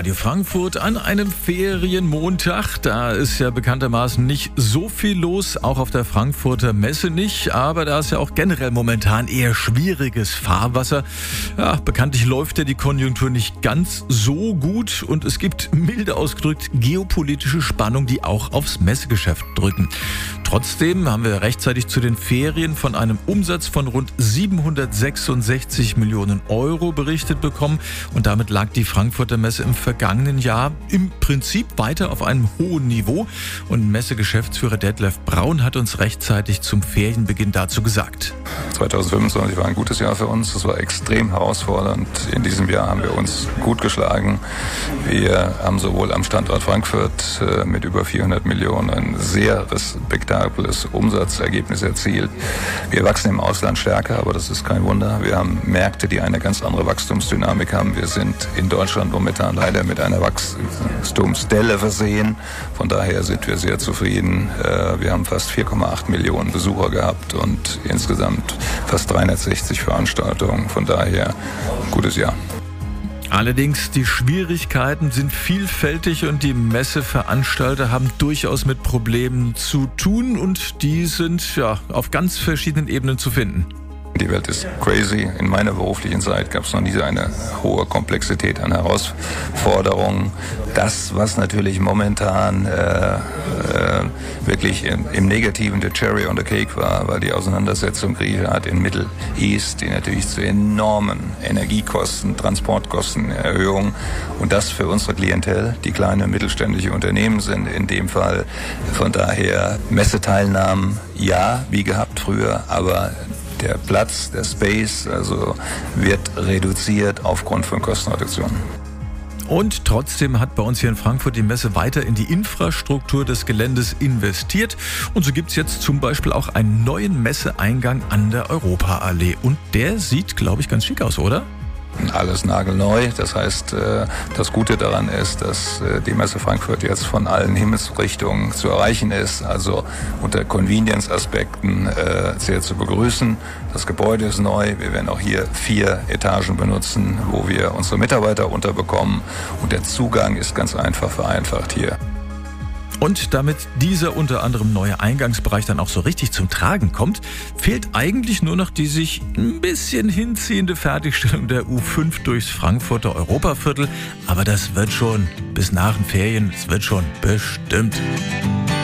Radio Frankfurt an einem Ferienmontag. Da ist ja bekanntermaßen nicht so viel los, auch auf der Frankfurter Messe nicht. Aber da ist ja auch generell momentan eher schwieriges Fahrwasser. Ja, bekanntlich läuft ja die Konjunktur nicht ganz so gut und es gibt milde ausgedrückt geopolitische Spannungen, die auch aufs Messegeschäft drücken. Trotzdem haben wir rechtzeitig zu den Ferien von einem Umsatz von rund 766 Millionen Euro berichtet bekommen und damit lag die Frankfurter Messe im vergangenen Jahr im Prinzip weiter auf einem hohen Niveau und Messegeschäftsführer Detlef Braun hat uns rechtzeitig zum Ferienbeginn dazu gesagt. 2025 war ein gutes Jahr für uns, es war extrem herausfordernd. In diesem Jahr haben wir uns gut geschlagen. Wir haben sowohl am Standort Frankfurt mit über 400 Millionen ein sehr respektables Umsatzergebnis erzielt. Wir wachsen im Ausland stärker, aber das ist kein Wunder. Wir haben Märkte, die eine ganz andere Wachstumsdynamik haben. Wir sind in Deutschland momentan leider mit einer Wachstumsdelle versehen. Von daher sind wir sehr zufrieden. Wir haben fast 4,8 Millionen Besucher gehabt und insgesamt fast 360 Veranstaltungen. Von daher gutes Jahr. Allerdings, die Schwierigkeiten sind vielfältig und die Messeveranstalter haben durchaus mit Problemen zu tun und die sind ja auf ganz verschiedenen Ebenen zu finden. Die Welt ist crazy. In meiner beruflichen Zeit gab es noch nie so eine hohe Komplexität an Herausforderungen. Das, was natürlich momentan wirklich im Negativen der Cherry on the Cake war die Auseinandersetzung Griechenland in Middle East, die natürlich zu enormen Energiekosten, Transportkostenerhöhungen und das für unsere Klientel, die kleine und mittelständische Unternehmen sind in dem Fall. Von daher Messeteilnahmen, ja, wie gehabt früher, aber der Platz, der Space, also wird reduziert aufgrund von Kostenreduktionen. Und trotzdem hat bei uns hier in Frankfurt die Messe weiter in die Infrastruktur des Geländes investiert. Und so gibt es jetzt zum Beispiel auch einen neuen Messeeingang an der Europaallee. Und der sieht, glaube ich, ganz schick aus, oder? Alles nagelneu. Das heißt, das Gute daran ist, dass die Messe Frankfurt jetzt von allen Himmelsrichtungen zu erreichen ist. Also unter Convenience-Aspekten sehr zu begrüßen. Das Gebäude ist neu. Wir werden auch hier 4 Etagen benutzen, wo wir unsere Mitarbeiter unterbekommen. Und der Zugang ist ganz einfach vereinfacht hier. Und damit dieser unter anderem neue Eingangsbereich dann auch so richtig zum Tragen kommt, fehlt eigentlich nur noch die sich ein bisschen hinziehende Fertigstellung der U5 durchs Frankfurter Europaviertel. Aber das wird schon bis nach den Ferien, es wird schon bestimmt.